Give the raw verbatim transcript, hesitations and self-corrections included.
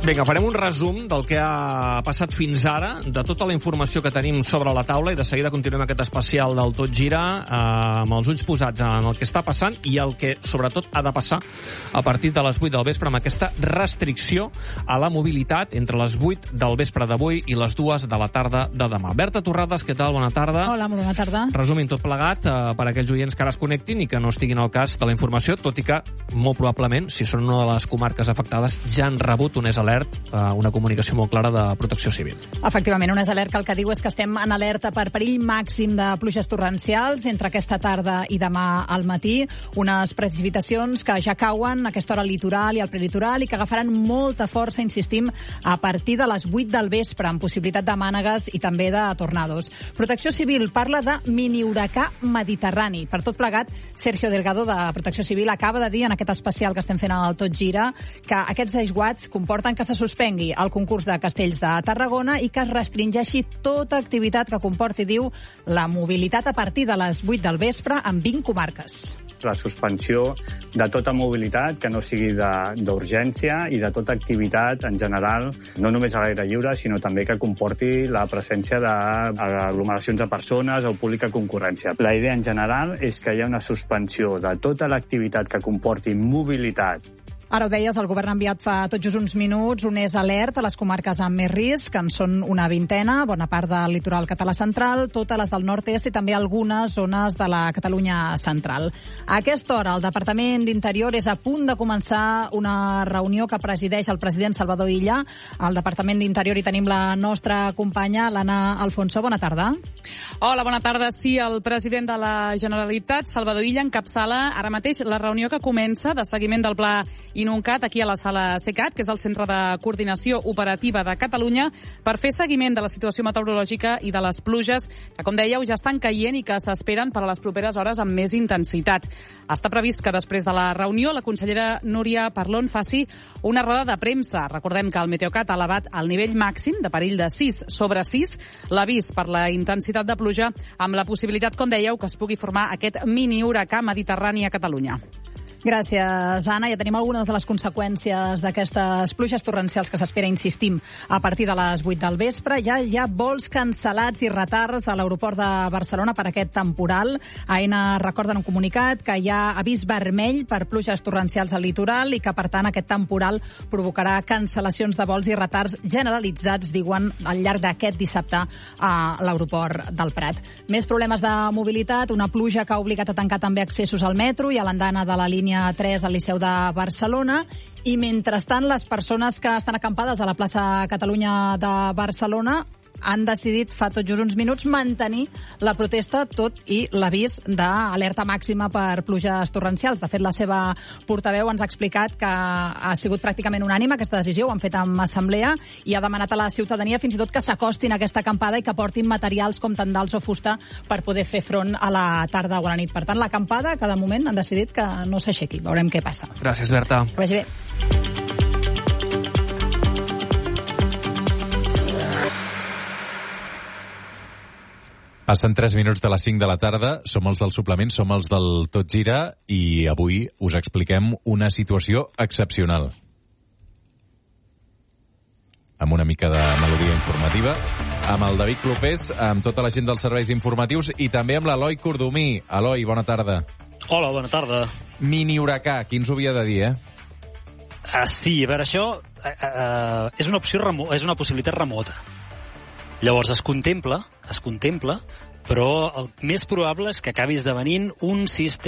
Vinga, farem un resum del que ha passat fins ara, de tota la informació que tenim sobre la taula, i de seguida continuem aquest especial del Tot Gira eh, amb els ulls posats en el que està passant i el que, sobretot, ha de passar a partir de les vuit del vespre amb aquesta restricció a la mobilitat entre les vuit del vespre d'avui i les dues de la tarda de demà. Berta Torrades, què tal? Bona tarda. Hola, molt bona tarda. Resumint tot plegat eh, per a aquells oients que ara es connectin i que no estiguin al cas de la informació, tot i que, molt probablement, si són una de les comarques afectades, ja han rebut un és alert, eh, una comunicació molt clara de Protecció Civil. Efectivament, un és alert que el que diu és que estem en alerta per perill màxim de pluges torrencials entre aquesta tarda i demà al matí. Unes precipitacions que ja cauen a aquesta hora al litoral i al prelitoral i que agafaran molta força, insistim, a partir de les vuit del vespre, amb possibilitat de mànegues i també de tornados. Protecció Civil parla de mini-huracà mediterrani. Per tot plegat, Sergio Delgado, de Protecció Civil, acaba de dir en aquest especial que estem fent al Tot Gira que aquests aiguats comporten que se suspengui el concurs de castells de Tarragona i que es restringeixi tota activitat que comporti, diu, la mobilitat a partir de les vuit del vespre en vint comarques. La suspensió de tota mobilitat que no sigui d'urgència i de tota activitat en general, no només a l'aire lliure, sinó també que comporti la presència d'aglomeracions de persones o pública concurrència. La idea en general és que hi ha una suspensió de tota l'activitat que comporti mobilitat. Ara ho deies, el govern ha enviat fa tot just uns minuts un és alert a les comarques amb més risc, que en són una vintena, bona part del litoral català central, totes les del nord-est i també algunes zones de la Catalunya central. A aquesta hora, el Departament d'Interior és a punt de començar una reunió que presideix el president Salvador Illa. Al Departament d'Interior hi tenim la nostra companya, l'Anna Alfonso. Bona tarda. Hola, bona tarda. Sí, el president de la Generalitat, Salvador Illa, encapçala ara mateix la reunió que comença de seguiment del Pla Inuncat aquí a la sala CECAT, que és el Centre de Coordinació Operativa de Catalunya, per fer seguiment de la situació meteorològica i de les pluges que, com dèieu, ja estan caient i que s'esperen per a les properes hores amb més intensitat. Està previst que després de la reunió la consellera Núria Parlon faci una roda de premsa. Recordem que el Meteocat ha elevat el nivell màxim de perill de sis sobre sis, l'avís per la intensitat de pluja, amb la possibilitat, com dèieu, que es pugui formar aquest mini-huracà mediterrani a Catalunya. Gràcies, Anna. Ja tenim algunes de les conseqüències d'aquestes pluges torrencials que s'espera, insistim, a partir de les vuit del vespre. Ja hi ha vols cancel·lats i retards a l'aeroport de Barcelona per aquest temporal. Aena recorda en un comunicat que hi ha avís vermell per pluges torrencials al litoral i que, per tant, aquest temporal provocarà cancel·lacions de vols i retards generalitzats, diuen, al llarg d'aquest dissabte a l'aeroport del Prat. Més problemes de mobilitat, una pluja que ha obligat a tancar també accessos al metro i a l'andana de la línia tres al Liceu de Barcelona, i mentrestant les persones que estan acampades a la plaça Catalunya de Barcelona han decidit fa tot just uns minuts mantenir la protesta tot i l'avís d'alerta màxima per pluges torrencials. De fet, la seva portaveu ens ha explicat que ha sigut pràcticament unànime aquesta decisió, ho han fet en assemblea, i ha demanat a la ciutadania fins i tot que s'acostin a aquesta acampada i que portin materials com tendals o fusta per poder fer front a la tarda o a la nit. Per tant, l'acampada, que de moment han decidit que no s'aixequi. Veurem què passa. Gràcies, Berta. Que vagi bé. Passen tres minuts de les cinc de la tarda, som els del suplement, som els del Tot Gira, i avui us expliquem una situació excepcional. Amb una mica de melodia informativa, amb el David Clopés, amb tota la gent dels serveis informatius i també amb l'Eloi Cordomí. Eloi, bona tarda. Hola, bona tarda. Mini-huracà, qui ens ho havia de dir, eh? Uh, sí, a veure, això uh, uh, és una opció remo- és una possibilitat remota. Llavors es contempla, es contempla, però el més probable és que acabi esdevenint un sistema